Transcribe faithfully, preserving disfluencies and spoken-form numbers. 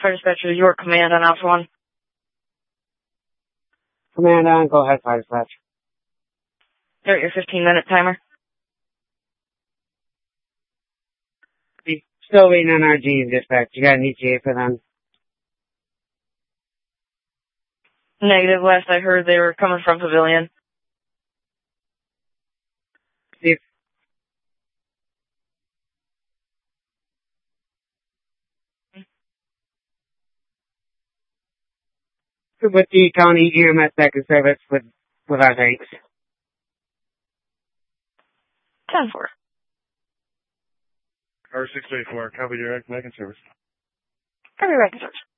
Fire dispatcher, York Command on Alpha one. Command on, go ahead, fire dispatch. Start your fifteen minute timer. Be still waiting on our G's, dispatch. You got an E T A for them? Negative. Last I heard, they were coming from Pavilion. See if with the county E M S second service with, with our thanks. ten four. R six eight four, copy direct, Megan service. Copy, right, service.